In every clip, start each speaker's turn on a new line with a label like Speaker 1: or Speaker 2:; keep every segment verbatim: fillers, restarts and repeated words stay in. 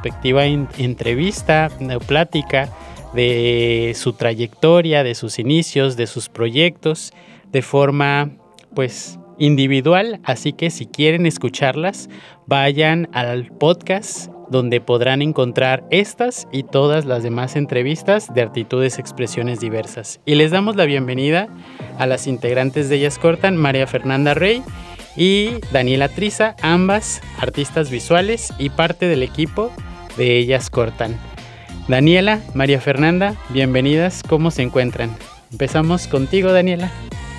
Speaker 1: respectiva in- entrevista, eh, plática de su trayectoria, de sus inicios, de sus proyectos, de forma pues individual, así que si quieren escucharlas, vayan al podcast donde podrán encontrar estas y todas las demás entrevistas de Actitudes Expresiones Diversas. Y les damos la bienvenida a las integrantes de Ellas Cortan, María Fernanda Rey y Daniela Triza, ambas artistas visuales y parte del equipo de Ellas Cortan. Daniela, María Fernanda, bienvenidas, ¿cómo se encuentran? Empezamos contigo, Daniela.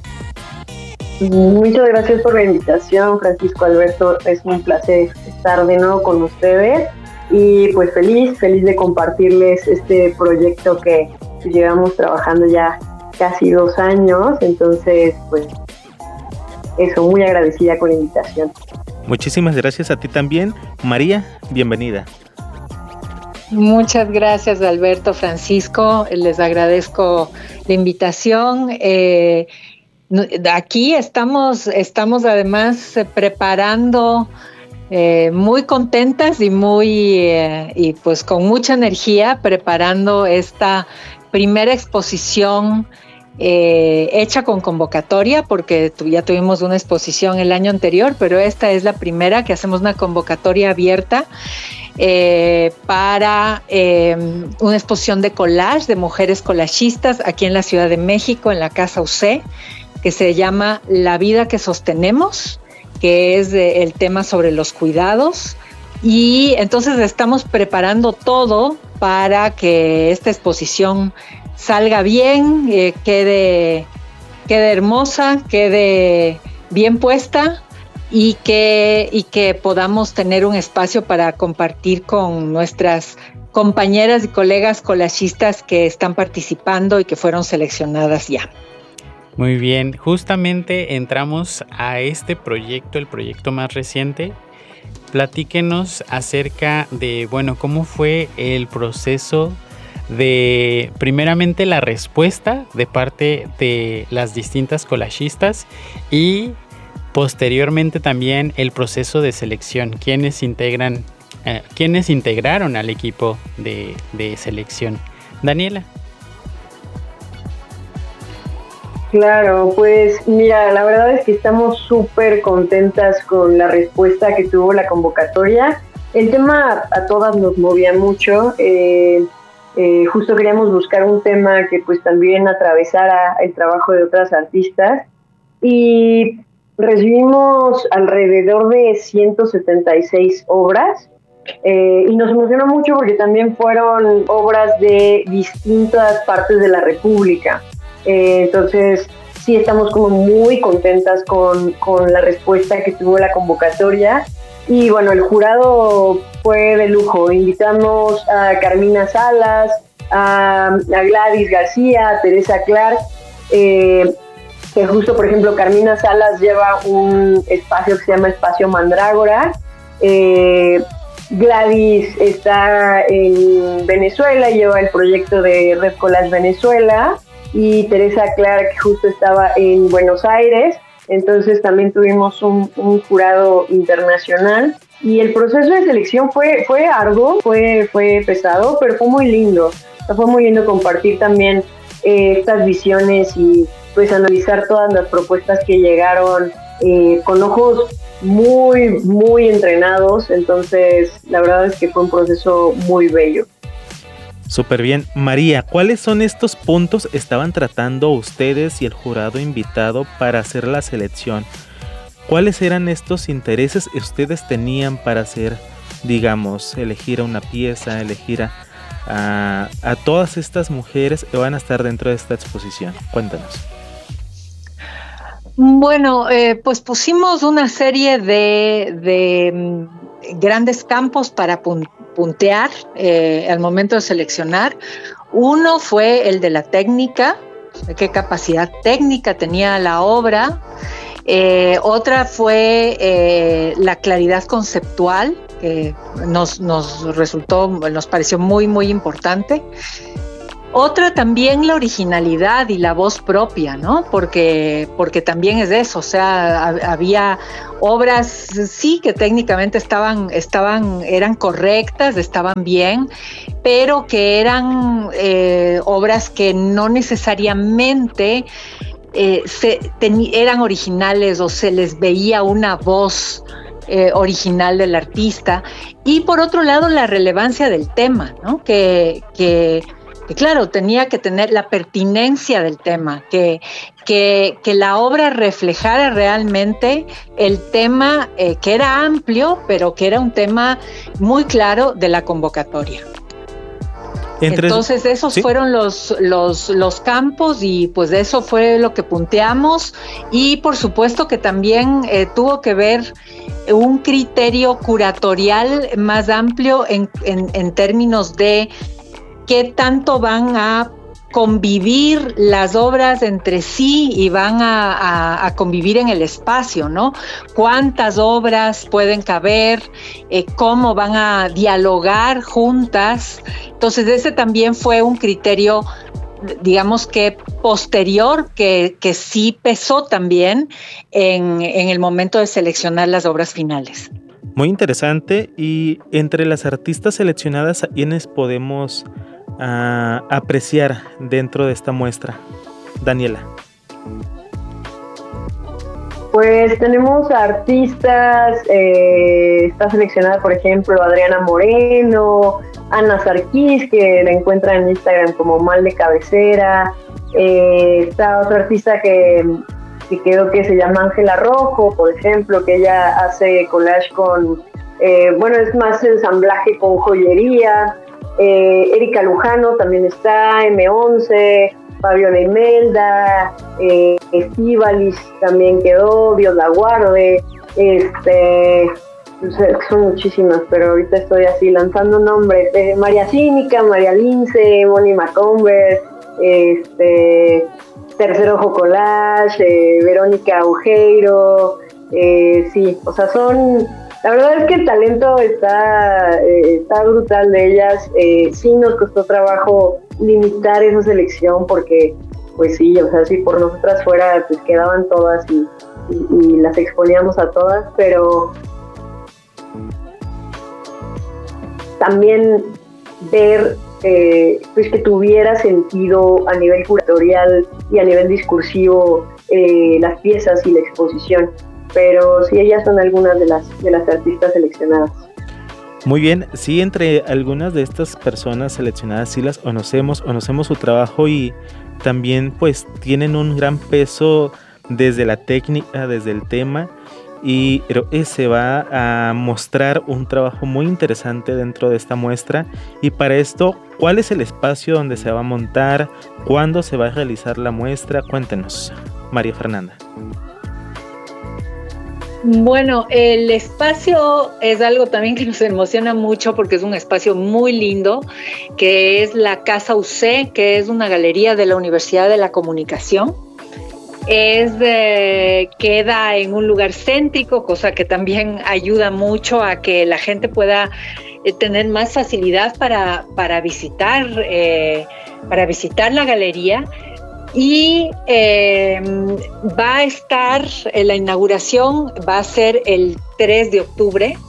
Speaker 2: Muchas gracias por la invitación, Francisco, Alberto, es un placer estar de nuevo con ustedes y pues feliz, feliz de compartirles este proyecto que llevamos trabajando ya casi dos años, entonces pues eso, muy agradecida con la invitación.
Speaker 3: Muchísimas gracias a ti también, María, bienvenida.
Speaker 4: Muchas gracias, Alberto, Francisco, les agradezco la invitación. Eh, aquí estamos, estamos además preparando, eh, muy contentas y muy eh, y pues con mucha energía preparando esta primera exposición eh, hecha con convocatoria, porque tu, ya tuvimos una exposición el año anterior, pero esta es la primera que hacemos una convocatoria abierta. Eh, para eh, una exposición de collage de mujeres collagistas aquí en la Ciudad de México, en la Casa U C, que se llama La vida que sostenemos, que es de, el tema sobre los cuidados. Y entonces estamos preparando todo para que esta exposición salga bien, eh, quede, quede hermosa, quede bien puesta. Y que, y que podamos tener un espacio para compartir con nuestras compañeras y colegas collagistas que están participando y que fueron seleccionadas ya.
Speaker 1: Muy bien, justamente entramos a este proyecto, el proyecto más reciente. Platíquenos acerca de, bueno, cómo fue el proceso de, primeramente, la respuesta de parte de las distintas collagistas y posteriormente también el proceso de selección. ¿Quiénes integran, eh, quiénes integraron al equipo de, de selección? Daniela.
Speaker 2: Claro, pues mira, la verdad es que estamos súper contentas con la respuesta que tuvo la convocatoria. El tema a todas nos movía mucho. Eh, eh, justo queríamos buscar un tema que pues también atravesara el trabajo de otras artistas. Y recibimos alrededor de ciento setenta y seis obras eh, y nos emocionó mucho porque también fueron obras de distintas partes de la República. Eh, entonces sí estamos como muy contentas con, con la respuesta que tuvo la convocatoria y bueno, el jurado fue de lujo. Invitamos a Carmina Salas, a, a Gladys García, a Teresa Clark, eh, que justo, por ejemplo, Carmina Salas lleva un espacio que se llama Espacio Mandrágora. Eh, Gladys está en Venezuela y lleva el proyecto de Red Collage Venezuela. Y Teresa Clark justo estaba en Buenos Aires. Entonces también tuvimos un, un jurado internacional. Y el proceso de selección fue, fue arduo, fue, fue pesado, pero fue muy lindo. Fue muy lindo compartir también eh, estas visiones y pues analizar todas las propuestas que llegaron eh, con ojos muy, muy entrenados. Entonces, la verdad es que fue un proceso muy bello.
Speaker 3: Súper bien. María, ¿cuáles son estos puntos estaban tratando ustedes y el jurado invitado para hacer la selección? ¿Cuáles eran estos intereses que ustedes tenían para hacer, digamos, elegir a una pieza, elegir a, a, a todas estas mujeres que van a estar dentro de esta exposición? Cuéntanos.
Speaker 4: Bueno, eh, pues pusimos una serie de, de um, grandes campos para pun- puntear eh, al momento de seleccionar. Uno fue el de la técnica, qué capacidad técnica tenía la obra. Eh, otra fue eh, la claridad conceptual, que nos, nos resultó, nos pareció muy, muy importante. Otra también la originalidad y la voz propia, ¿no? Porque, porque también es eso, o sea, ha, había obras, sí, que técnicamente estaban, estaban, eran correctas, estaban bien, pero que eran eh, obras que no necesariamente eh, se, ten, eran originales o se les veía una voz eh, original del artista. Y por otro lado, la relevancia del tema, ¿no? Que... que que claro, tenía que tener la pertinencia del tema, que, que, que la obra reflejara realmente el tema eh, que era amplio, pero que era un tema muy claro de la convocatoria. Entre, Entonces esos ¿sí? fueron los, los, los campos y pues de eso fue lo que punteamos y por supuesto que también eh, tuvo que ver un criterio curatorial más amplio en, en, en términos de qué tanto van a convivir las obras entre sí y van a, a, a convivir en el espacio, ¿no? ¿Cuántas obras pueden caber? Eh, ¿Cómo van a dialogar juntas? Entonces, ese también fue un criterio, digamos que posterior, que, que sí pesó también en, en el momento de seleccionar las obras finales.
Speaker 3: Muy interesante. Y entre las artistas seleccionadas, ¿a quiénes podemos a apreciar dentro de esta muestra? Daniela.
Speaker 2: Pues tenemos artistas, eh, está seleccionada por ejemplo Adriana Moreno, Ana Sarkis, que la encuentran en Instagram como Mal de Cabecera, eh, está otra artista que, que creo que se llama Ángela Rojo, por ejemplo, que ella hace collage con, eh, bueno, es más ensamblaje con joyería. Eh, Erika Lujano también está, M once, Fabiola Imelda, eh, Estíbalis también quedó, Dios la guarde, este, son muchísimas, pero ahorita estoy así lanzando nombres, eh, María Cínica, María Lince, Moni Macomber, este, Tercer Ojo Collage, eh, Verónica Ujeiro, eh, sí, o sea, son... La verdad es que el talento está, eh, está brutal de ellas. Eh, sí nos costó trabajo limitar esa selección porque, pues sí, o sea, si por nosotras fuera, pues quedaban todas y, y, y las exponíamos a todas, pero también ver eh, pues que tuviera sentido a nivel curatorial y a nivel discursivo eh, las piezas y la exposición. Pero sí, ellas son algunas de las, de las artistas seleccionadas.
Speaker 3: Muy bien, sí, entre algunas de estas personas seleccionadas sí las conocemos, conocemos su trabajo y también pues tienen un gran peso desde la técnica, desde el tema, y creo que se va a mostrar un trabajo muy interesante dentro de esta muestra. Y para esto, ¿cuál es el espacio donde se va a montar? ¿Cuándo se va a realizar la muestra? Cuéntenos, María Fernanda.
Speaker 4: Bueno, el espacio es algo también que nos emociona mucho porque es un espacio muy lindo, que es la Casa U C, que es una galería de la Universidad de la Comunicación. Es, eh, queda en un lugar céntrico, cosa que también ayuda mucho a que la gente pueda eh, tener más facilidad para, para, visitar, eh, para visitar la galería. Y eh, va a estar, la inauguración va a ser el tres de octubre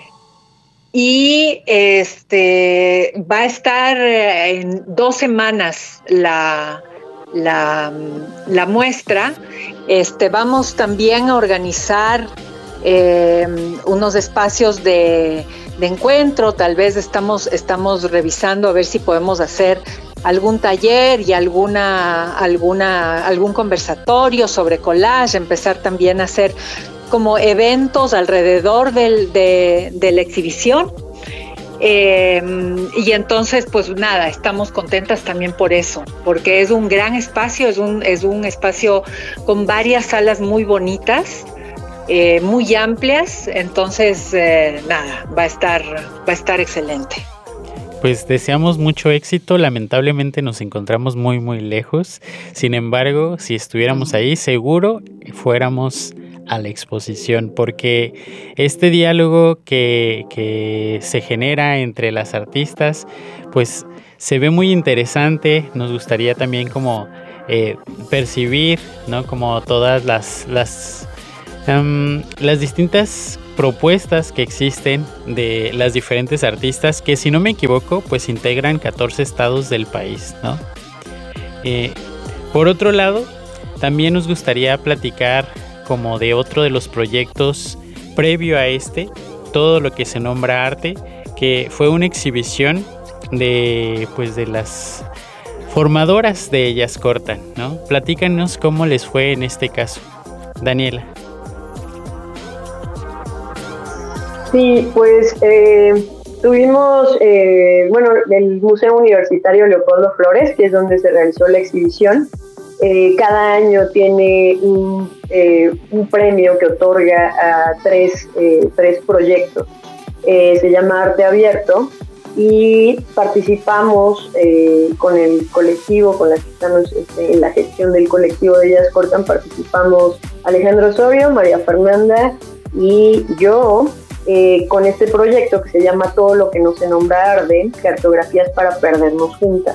Speaker 4: y este, va a estar en dos semanas la, la, la muestra. Este, vamos también a organizar eh, unos espacios de, de encuentro, tal vez estamos, estamos revisando a ver si podemos hacer algún taller y alguna, alguna, algún conversatorio sobre collage, empezar también a hacer como eventos alrededor del, de, de la exhibición. Eh, y entonces, pues nada, estamos contentas también por eso, porque es un gran espacio, es un, es un espacio con varias salas muy bonitas, eh, muy amplias, entonces eh, nada, va a estar, va a estar excelente.
Speaker 1: Pues deseamos mucho éxito, lamentablemente nos encontramos muy muy lejos, sin embargo, si estuviéramos ahí, seguro fuéramos a la exposición, porque este diálogo que, que se genera entre las artistas, pues se ve muy interesante. Nos gustaría también como eh, percibir, ¿no? Como todas las, las, um, las distintas propuestas que existen de las diferentes artistas, que si no me equivoco, pues integran catorce estados del país, ¿no? Eh, por otro lado, también nos gustaría platicar como de otro de los proyectos previo a este, todo lo que se nombra arte, que fue una exhibición de, pues, de las formadoras de Ellas Cortan, ¿no? Platícanos cómo les fue en este caso, Daniela.
Speaker 2: Sí, pues eh, tuvimos, eh, bueno, el Museo Universitario Leopoldo Flores, que es donde se realizó la exhibición. Eh, cada año tiene un, eh, un premio que otorga a tres, eh, tres proyectos. Eh, se llama Arte Abierto y participamos eh, con el colectivo, con las que estamos este, en la gestión del colectivo de Ellas Cortan, participamos Alejandro Osorio, María Fernanda y yo. Eh, con este proyecto que se llama Todo lo que no se nombra arde, cartografías para perdernos juntas.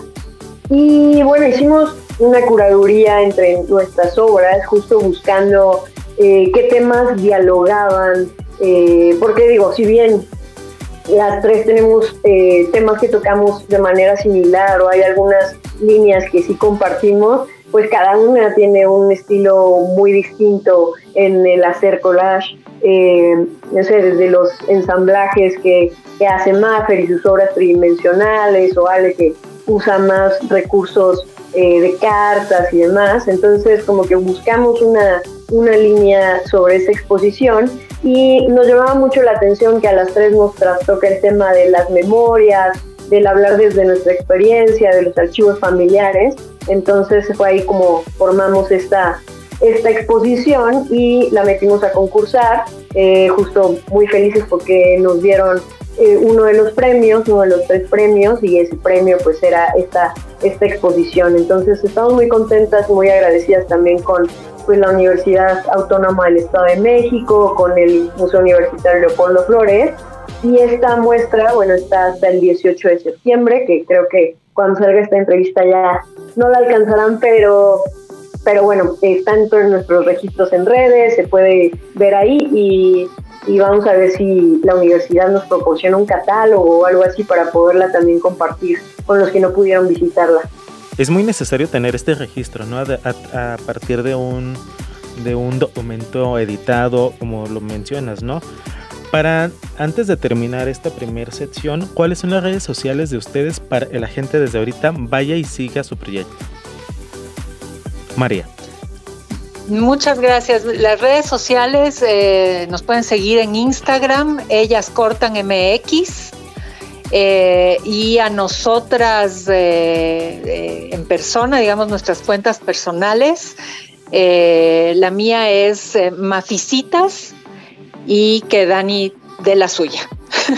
Speaker 2: Y bueno, hicimos una curaduría entre nuestras obras, justo buscando eh, qué temas dialogaban, eh, porque digo, si bien las tres tenemos eh, temas que tocamos de manera similar o hay algunas líneas que sí compartimos, pues cada una tiene un estilo muy distinto en el hacer collage. Eh, no sé, desde los ensamblajes que, que hace Maffer y sus obras tridimensionales, o Ale que usa más recursos eh, de cartas y demás. Entonces como que buscamos una, una línea sobre esa exposición y nos llamaba mucho la atención que a las tres nos trastoca el tema de las memorias, del hablar desde nuestra experiencia, de los archivos familiares. Entonces fue ahí como formamos esta esta exposición y la metimos a concursar, eh, justo muy felices porque nos dieron eh, uno de los premios, uno de los tres premios, y ese premio pues era esta, esta exposición. Entonces estamos muy contentas, muy agradecidas también con pues, la Universidad Autónoma del Estado de México, con el Museo Universitario Leopoldo Flores, y esta muestra, bueno, está hasta el dieciocho de septiembre, que creo que cuando salga esta entrevista ya no la alcanzarán, pero Pero bueno, están todos nuestros registros en redes, se puede ver ahí y, y vamos a ver si la universidad nos proporciona un catálogo o algo así para poderla también compartir con los que no pudieron visitarla.
Speaker 3: Es muy necesario tener este registro, ¿no? A, a, a partir de un, de un documento editado, como lo mencionas, ¿no? Para, antes de terminar esta primera sección, ¿cuáles son las redes sociales de ustedes para que la gente desde ahorita vaya y siga su proyecto? María.
Speaker 4: Muchas gracias. Las redes sociales eh, nos pueden seguir en Instagram, Ellas Cortan M X, eh, y a nosotras eh, eh, en persona, digamos, nuestras cuentas personales. Eh, la mía es eh, Maficitas y que Dani dé la suya.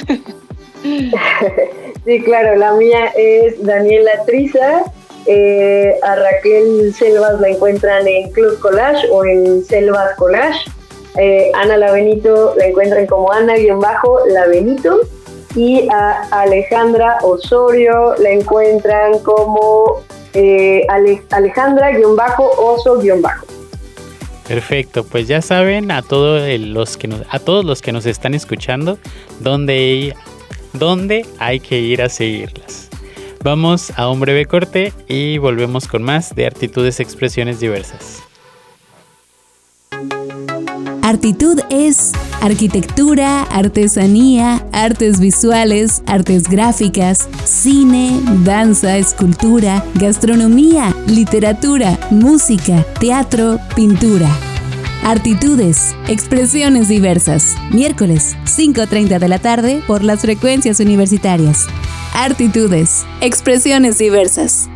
Speaker 2: Sí, claro, la mía es Daniela Triza. Eh, a Raquel Selvas la encuentran en Club Collage o en Selvas Collage. Eh, Ana Labenito la encuentran como Ana-Labenito. Y a Alejandra Osorio la encuentran como eh, Ale- Alejandra-Oso-.
Speaker 1: Perfecto, pues ya saben a todos los que nos, a todos los que nos están escuchando dónde, dónde hay que ir a seguirlas. Vamos a un breve corte y volvemos con más de Artitudes Expresiones Diversas.
Speaker 5: Artitud es arquitectura, artesanía, artes visuales, artes gráficas, cine, danza, escultura, gastronomía, literatura, música, teatro, pintura. Artitudes, expresiones diversas. Miércoles, cinco treinta de la tarde por las frecuencias universitarias. Artitudes, expresiones diversas.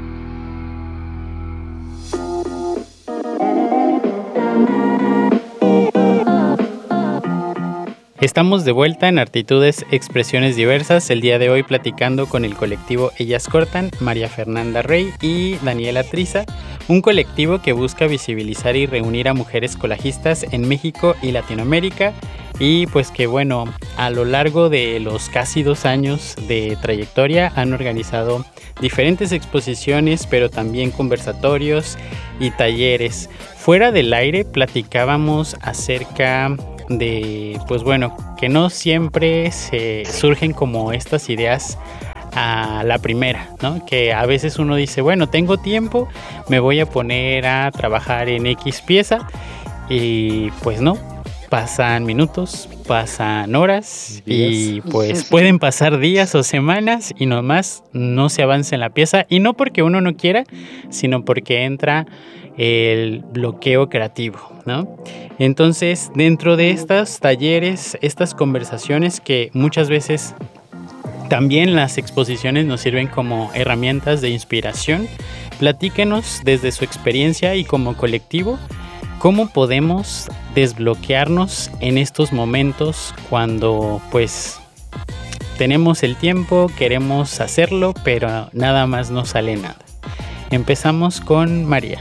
Speaker 1: Estamos de vuelta en Artitudes Expresiones Diversas, el día de hoy platicando con el colectivo Ellas Cortan, María Fernanda Rey y Daniela Triza, un colectivo que busca visibilizar y reunir a mujeres colajistas en México y Latinoamérica, y pues que bueno, a lo largo de los casi dos años de trayectoria han organizado diferentes exposiciones, pero también conversatorios y talleres. Fuera del aire platicábamos acerca de, pues bueno, que no siempre se surgen como estas ideas a la primera, ¿no? Que a veces uno dice, bueno, tengo tiempo, me voy a poner a trabajar en X pieza, y pues no, pasan minutos, pasan horas, días. Y pues pueden pasar días o semanas y nomás no se avanza en la pieza, y no porque uno no quiera, sino porque entra el bloqueo creativo, ¿no? Entonces, dentro de estos talleres, estas conversaciones que muchas veces también las exposiciones nos sirven como herramientas de inspiración, platíquenos desde su experiencia y como colectivo, ¿cómo podemos desbloquearnos en estos momentos cuando pues tenemos el tiempo, queremos hacerlo, pero nada más no sale nada? Empezamos con María.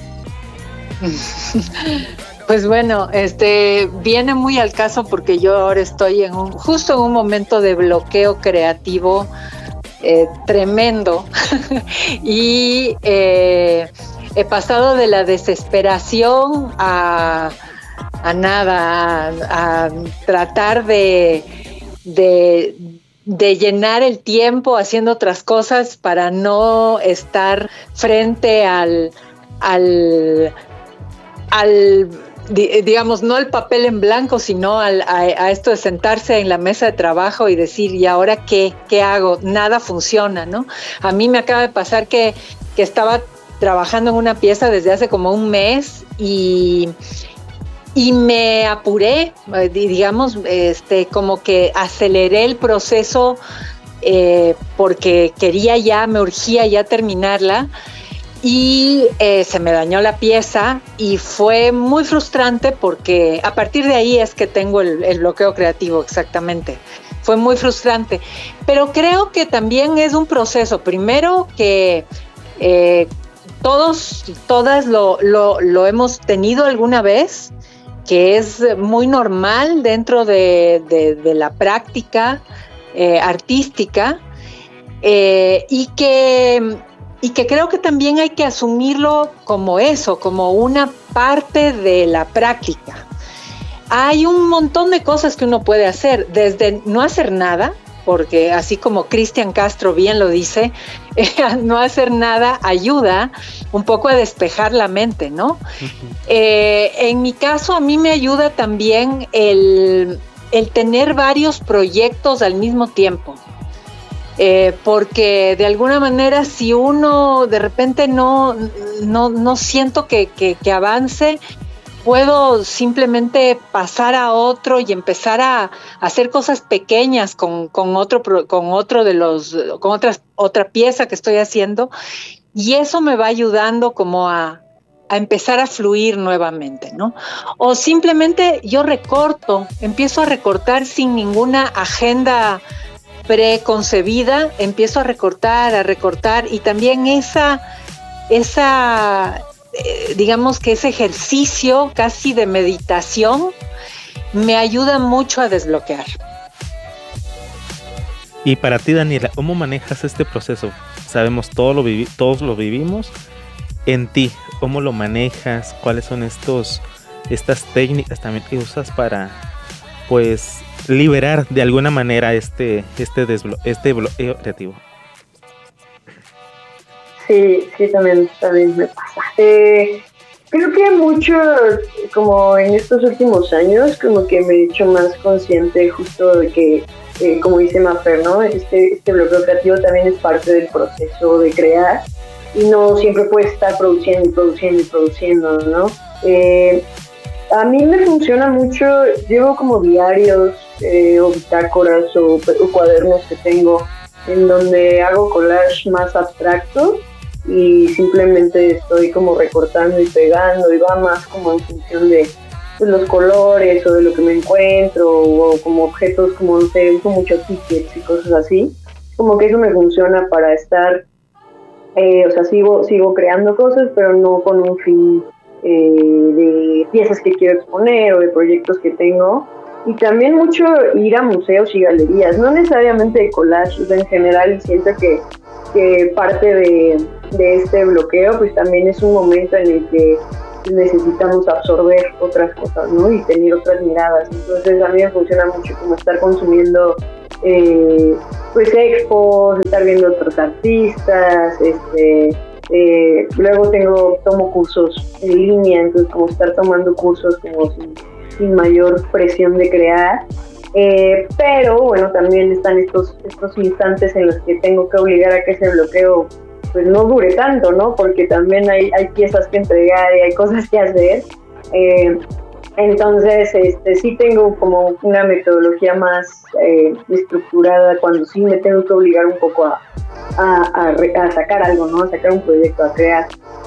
Speaker 4: Pues bueno, este viene muy al caso porque yo ahora estoy en un, justo en un momento de bloqueo creativo eh, tremendo y eh, he pasado de la desesperación a, a nada, a, a tratar de, de, de llenar el tiempo haciendo otras cosas para no estar frente al, al, al digamos, no el papel en blanco, sino al, a, a esto de sentarse en la mesa de trabajo y decir, ¿y ahora qué? ¿Qué hago? Nada funciona, ¿no? A mí me acaba de pasar que, que estaba trabajando en una pieza desde hace como un mes y, y me apuré, digamos, este, como que aceleré el proceso eh, porque quería ya, me urgía ya terminarla. Y eh, se me dañó la pieza y fue muy frustrante porque a partir de ahí es que tengo el, el bloqueo creativo, exactamente. Fue muy frustrante, pero creo que también es un proceso. Primero que eh, todos, todas lo, lo, lo hemos tenido alguna vez, que es muy normal dentro de, de, de la práctica eh, artística eh, y que... Y que creo que también hay que asumirlo como eso, como una parte de la práctica. Hay un montón de cosas que uno puede hacer, desde no hacer nada, porque así como Cristian Castro bien lo dice, eh, no hacer nada ayuda un poco a despejar la mente, ¿no? Uh-huh. Eh, en mi caso, a mí me ayuda también el, el tener varios proyectos al mismo tiempo. Eh, porque de alguna manera si uno de repente no, no, no siento que, que, que avance, puedo simplemente pasar a otro y empezar a, a hacer cosas pequeñas con, con otro, con otro de los, con otras, otra pieza que estoy haciendo, y eso me va ayudando como a, a empezar a fluir nuevamente, ¿no? O simplemente yo recorto, empiezo a recortar sin ninguna agenda preconcebida, empiezo a recortar, a recortar, y también esa, esa eh, digamos que ese ejercicio casi de meditación me ayuda mucho a desbloquear.
Speaker 3: Y para ti, Daniela, ¿cómo manejas este proceso? Sabemos, todo lo vivi- todos lo vivimos. En ti, ¿cómo lo manejas? ¿Cuáles son estos, estas técnicas también que usas para, pues, liberar de alguna manera este este desblo- este bloqueo creativo?
Speaker 2: Sí, sí, también, también me pasa. Eh, creo que mucho, como en estos últimos años, como que me he hecho más consciente justo de que, eh, como dice Mafer, ¿no? Este, este bloqueo creativo también es parte del proceso de crear y no siempre puedes estar produciendo y produciendo y produciendo, ¿no? Eh, a mí me funciona mucho, llevo como diarios eh, o bitácoras o, o cuadernos que tengo en donde hago collage más abstracto y simplemente estoy como recortando y pegando y va más como en función de pues, los colores o de lo que me encuentro o como objetos como, no sé, uso mucho tickets y cosas así. Como que eso me funciona para estar Eh, o sea, sigo, sigo creando cosas, pero no con un fin eh, de piezas que quiero exponer o de proyectos que tengo. Y también mucho ir a museos y galerías, no necesariamente de collage, o sea, en general siento que, que parte de, de este bloqueo pues también es un momento en el que necesitamos absorber otras cosas, ¿no? Y tener otras miradas. Entonces a mí me funciona mucho como estar consumiendo eh, pues expos, estar viendo otros artistas, este eh, luego tengo, tomo cursos en línea, entonces como estar tomando cursos como sin, sin mayor presión de crear. Eh, pero bueno, también están estos, estos instantes en los que tengo que obligar a que ese bloqueo pues no dure tanto, ¿no? Porque también hay, hay piezas que entregar y hay cosas que hacer. Eh, entonces, este, sí tengo como una metodología más eh, estructurada cuando sí me tengo que obligar un poco a, a, a, a sacar algo, ¿no? A sacar un proyecto, a crear.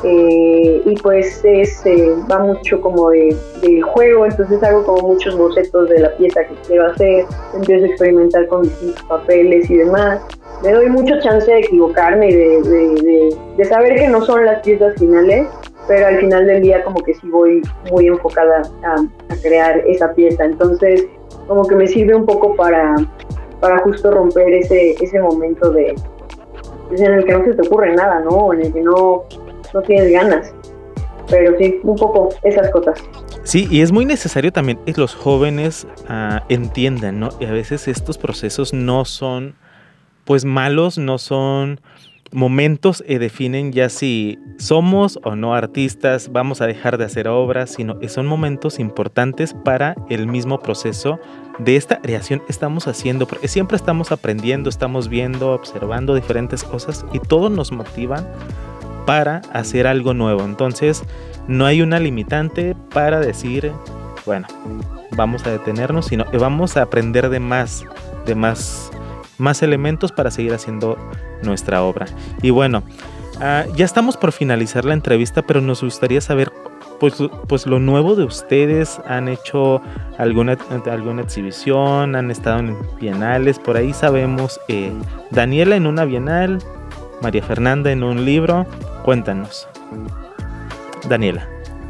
Speaker 2: Eh, y pues es, eh, va mucho como de, de juego, entonces hago como muchos bocetos de la pieza que quiero hacer, empiezo a experimentar con distintos papeles y demás. Me doy mucho chance de equivocarme y de, de, de, de saber que no son las piezas finales, pero al final del día como que sí voy muy enfocada a, a crear esa pieza. Entonces como que me sirve un poco para, para justo romper ese, ese momento de, pues, en el que no se te ocurre nada, ¿no? En el que no, no tienes ganas. Pero sí, un poco esas cosas.
Speaker 3: Sí, y es muy necesario también que los jóvenes uh, entiendan, ¿no? Y a veces estos procesos no son pues malos, no son momentos que definen ya si somos o no artistas, vamos a dejar de hacer obras, sino que son momentos importantes para el mismo proceso de esta creación que estamos haciendo, porque siempre estamos aprendiendo, estamos viendo, observando diferentes cosas y todo nos motivan para hacer algo nuevo. Entonces no hay una limitante para decir, bueno, vamos a detenernos, sino que vamos a aprender de más, de más más elementos para seguir haciendo nuestra obra. Y bueno, uh, ya estamos por finalizar la entrevista, pero nos gustaría saber pues, pues lo nuevo de ustedes. ¿Han hecho alguna, alguna exhibición? ¿Han estado en bienales? Por ahí sabemos eh, Daniela en una bienal, María Fernanda en un libro. Cuéntanos, Daniela.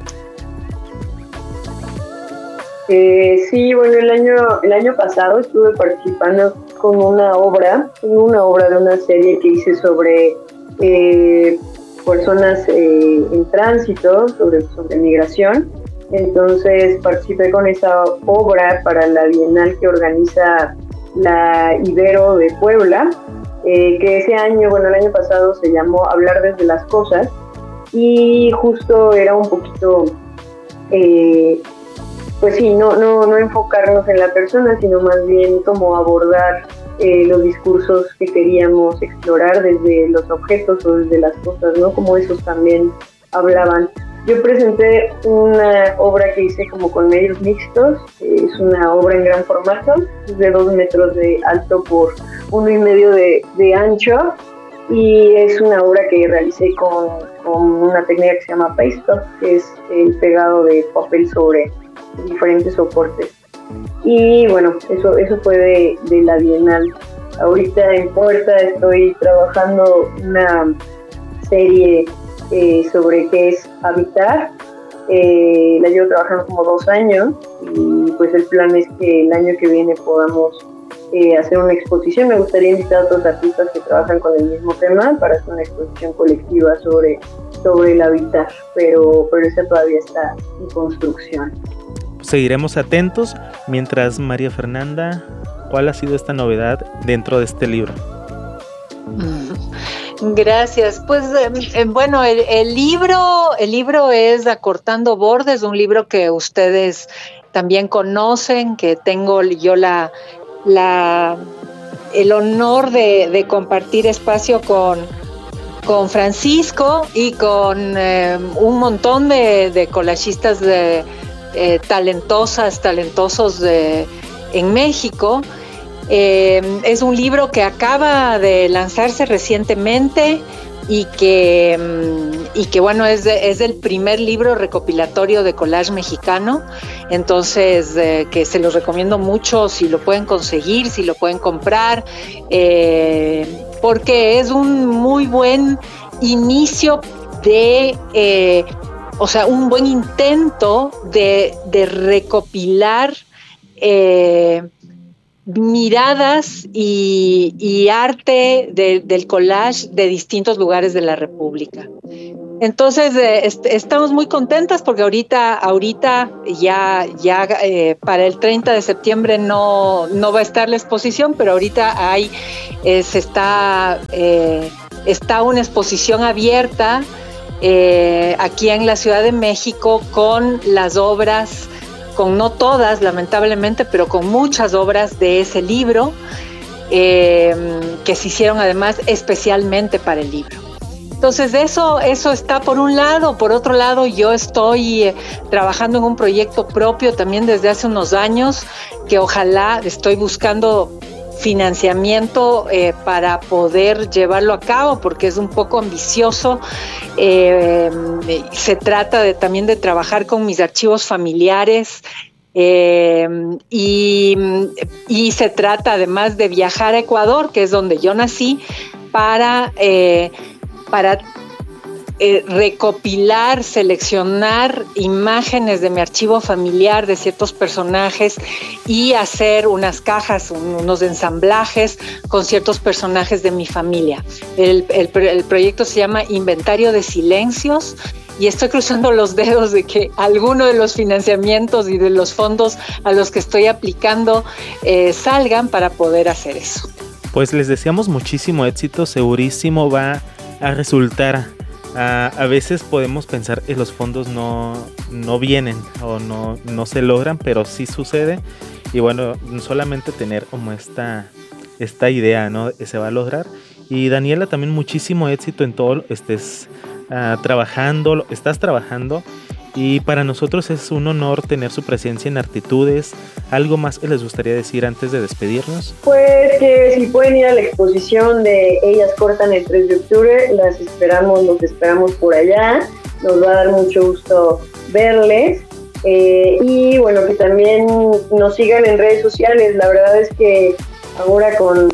Speaker 2: Eh, sí, bueno, el año, el año pasado estuve participando con una obra, una obra de una serie que hice sobre eh, personas eh, en tránsito, sobre, sobre migración. Entonces participé con esa obra para la Bienal que organiza la Ibero de Puebla, eh, que ese año, bueno, el año pasado se llamó Hablar desde las cosas, y justo era un poquito... Eh, pues sí, no, no, no enfocarnos en la persona, sino más bien como abordar eh, los discursos que queríamos explorar desde los objetos o desde las cosas, ¿no? Como esos también hablaban. Yo presenté una obra que hice como con medios mixtos, eh, es una obra en gran formato, es de dos metros de alto por uno y medio de, de ancho, y es una obra que realicé con, con una técnica que se llama paste-off, que es el pegado de papel sobre diferentes soportes. Y bueno, eso eso fue de, de la Bienal. Ahorita en Puerta estoy trabajando una serie eh, sobre qué es habitar. Eh, la llevo trabajando como dos años y pues el plan es que el año que viene podamos eh, hacer una exposición. Me gustaría invitar a otros artistas que trabajan con el mismo tema para hacer una exposición colectiva sobre, sobre el habitar, pero, pero esa todavía está en construcción.
Speaker 3: Seguiremos atentos. Mientras, María Fernanda, ¿cuál ha sido esta novedad dentro de este libro?
Speaker 4: Gracias. Pues eh, bueno, el, el libro, el libro es Acortando Bordes, un libro que ustedes también conocen, que tengo yo la, la el honor de, de compartir espacio con, con Francisco y con eh, un montón de, de collagistas de Eh, talentosas, talentosos de, en México. Eh, es un libro que acaba de lanzarse recientemente y que, y que bueno, es, de, es el primer libro recopilatorio de collage mexicano, entonces eh, que se los recomiendo mucho si lo pueden conseguir, si lo pueden comprar, eh, porque es un muy buen inicio de, eh, o sea, un buen intento de, de recopilar eh, miradas y, y arte de, del collage de distintos lugares de la República. Entonces eh, est- estamos muy contentas porque ahorita, ahorita ya, ya eh, para el treinta de septiembre no, no va a estar la exposición, pero ahorita hay, eh, se está, eh, está una exposición abierta eh, aquí en la Ciudad de México con las obras, con no todas lamentablemente, pero con muchas obras de ese libro eh, que se hicieron además especialmente para el libro. Entonces eso, eso está por un lado. Por otro lado, yo estoy eh, trabajando en un proyecto propio también desde hace unos años, que ojalá estoy buscando financiamiento eh, para poder llevarlo a cabo, porque es un poco ambicioso. Eh, se trata de, también de trabajar con mis archivos familiares. Eh, y, y se trata además de viajar a Ecuador, que es donde yo nací, para... Eh, para eh, recopilar, seleccionar imágenes de mi archivo familiar de ciertos personajes y hacer unas cajas, un, unos ensamblajes con ciertos personajes de mi familia. El, el, el proyecto se llama Inventario de Silencios y estoy cruzando los dedos de que alguno de los financiamientos y de los fondos a los que estoy aplicando eh, salgan para poder hacer eso.
Speaker 3: Pues les deseamos muchísimo éxito, segurísimo va a resultar. A, a veces podemos pensar que los fondos no, no vienen o no, no se logran, pero sí sucede. Y bueno, solamente tener como esta, esta idea, ¿no? Se va a lograr. Y Daniela, también muchísimo éxito en todo lo que estés uh, trabajando, estás trabajando. Y para nosotros es un honor tener su presencia en Artitudes. ¿Algo más que les gustaría decir antes de despedirnos?
Speaker 2: Pues que si pueden ir a la exposición de Ellas Cortan el tres de octubre, las esperamos, los esperamos por allá. Nos va a dar mucho gusto verles. Eh, y bueno, que también nos sigan en redes sociales. La verdad es que ahora con,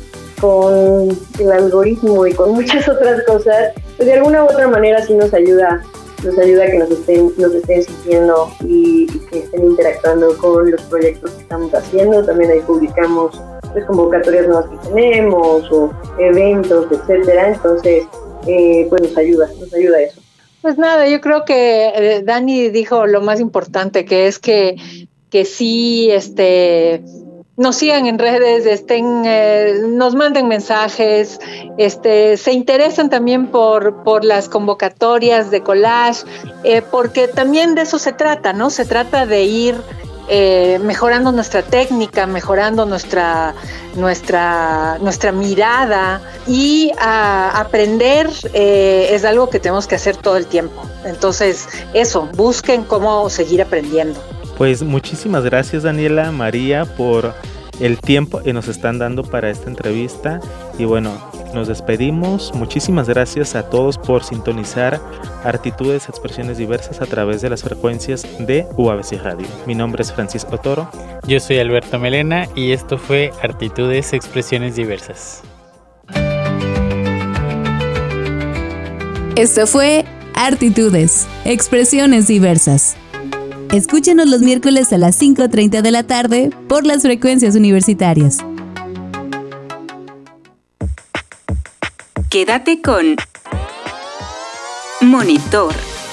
Speaker 2: con el algoritmo y con muchas otras cosas, pues de alguna u otra manera sí nos ayuda nos ayuda a que nos estén, nos estén siguiendo y, y que estén interactuando con los proyectos que estamos haciendo. También ahí publicamos pues, convocatorias nuevas que tenemos o eventos, etcétera. Entonces, eh, pues nos ayuda, nos ayuda eso.
Speaker 4: Pues nada, yo creo que eh, Dani dijo lo más importante, que es que, que sí, este... nos sigan en redes, estén, eh, nos manden mensajes, este, se interesen también por, por las convocatorias de collage, eh, porque también de eso se trata, ¿no? Se trata de ir eh, mejorando nuestra técnica, mejorando nuestra, nuestra, nuestra mirada y a aprender eh, es algo que tenemos que hacer todo el tiempo. Entonces, eso, busquen cómo seguir aprendiendo.
Speaker 3: Pues muchísimas gracias Daniela, María, por el tiempo que nos están dando para esta entrevista. Y bueno, nos despedimos. Muchísimas gracias a todos por sintonizar Artitudes, Expresiones Diversas a través de las frecuencias de U A B C Radio. Mi nombre es Francisco Toro.
Speaker 1: Yo soy Alberto Melena y esto fue Artitudes, Expresiones Diversas.
Speaker 5: Esto fue Artitudes, Expresiones Diversas. Escúchenos los miércoles a las cinco treinta de la tarde por las frecuencias universitarias.
Speaker 6: Quédate con Monitor.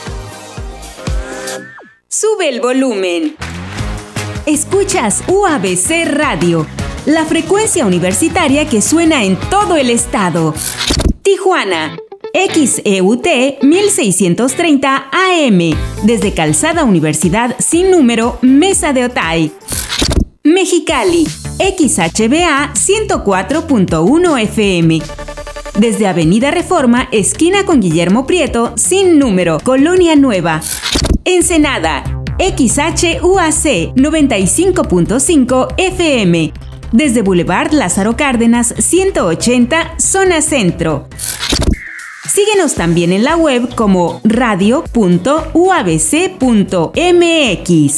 Speaker 6: Sube el volumen. Escuchas U A B C Radio, la frecuencia universitaria que suena en todo el estado. Tijuana, X E U T mil seiscientos treinta A M, desde Calzada Universidad sin número, Mesa de Otay. Mexicali, X H B A ciento cuatro punto uno F M, desde Avenida Reforma, esquina con Guillermo Prieto, sin número, Colonia Nueva. Ensenada, X H U A C noventa y cinco punto cinco F M, desde Boulevard Lázaro Cárdenas ciento ochenta, zona centro. Síguenos también en la web como radio punto u a b c punto m x.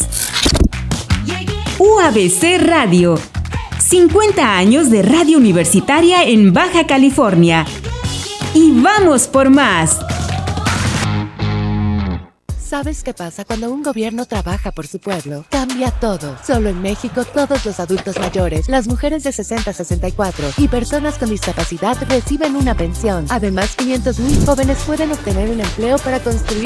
Speaker 6: U A B C Radio, cincuenta años de radio universitaria en Baja California. y vamos por más.
Speaker 7: ¿Sabes qué pasa cuando un gobierno trabaja por su pueblo? Cambia todo. Solo en México, todos los adultos mayores, las mujeres de sesenta a sesenta y cuatro y personas con discapacidad reciben una pensión. Además, quinientos mil jóvenes pueden obtener un empleo para construir